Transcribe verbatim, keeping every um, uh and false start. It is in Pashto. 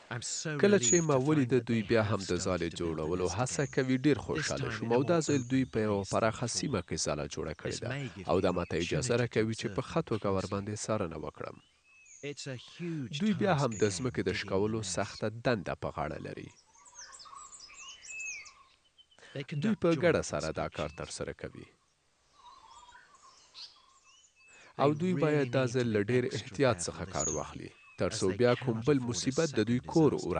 کله چې ما ولیده دوی بیا هم د ځالې جوړولو هڅه کوي ډېر خوشحاله شوم او دا ځل دوی په یوه پراخه سیمه کې ځاله جوړه کړې ده او دا ماته اجازه راکوي چې په ښه توګه ورباندې څارنه وکړم. دوی بیا هم د ځمکې د شکولو سخته دنده په غاړه لري. دوی په ګډه سره دا کار ترسره کوي او دوی باید دا ځل له ډېر احتیاط څخه کار واخلي تر څو بیا کوم بل مصیبت د دوی کور